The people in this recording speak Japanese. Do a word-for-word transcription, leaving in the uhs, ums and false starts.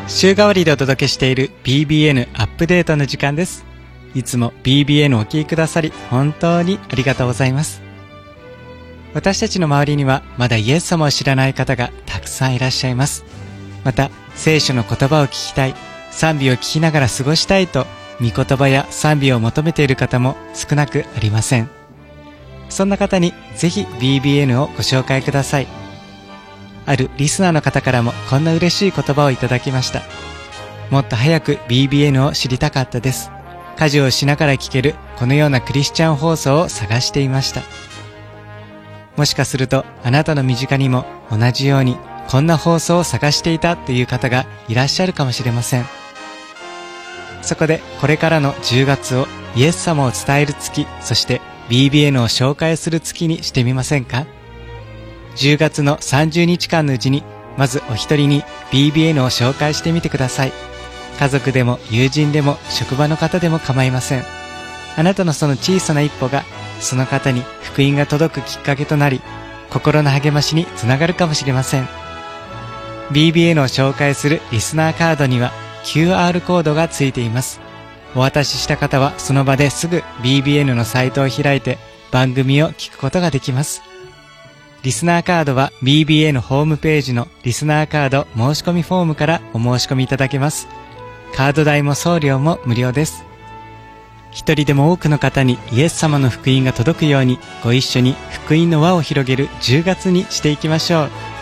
週替わりでお届けしている ビービーエヌ アップデートの時間です。いつも ビービーエヌ をお聞きくださり本当にありがとうございます。私たちの周りにはまだイエス様を知らない方がたくさんいらっしゃいます。また聖書の言葉を聞きたい、賛美を聞きながら過ごしたいと御言葉や賛美を求めている方も少なくありません。そんな方にぜひ ビービーエヌ をご紹介ください。あるリスナーの方からもこんな嬉しい言葉をいただきました。もっと早く ビービーエヌ を知りたかったです。家事をしながら聞けるこのようなクリスチャン放送を探していました。もしかするとあなたの身近にも同じようにこんな放送を探していたという方がいらっしゃるかもしれません。そこでこれからのじゅうがつをイエス様を伝える月、そして ビービーエヌ を紹介する月にしてみませんか？じゅうがつのさんじゅうにちかんのうちにまずお一人に ビービーエヌ を紹介してみてください。家族でも友人でも職場の方でも構いません。あなたのその小さな一歩がその方に福音が届くきっかけとなり、心の励ましにつながるかもしれません。 ビービーエヌ を紹介するリスナーカードには キューアール コードがついています。お渡しした方はその場ですぐ ビービーエヌ のサイトを開いて番組を聞くことができます。リスナーカードは ビービーエヌ ホームページのリスナーカード申し込みフォームからお申し込みいただけます。カード代も送料も無料です。一人でも多くの方にイエス様の福音が届くようにご一緒に福音の輪を広げるじゅうがつにしていきましょう。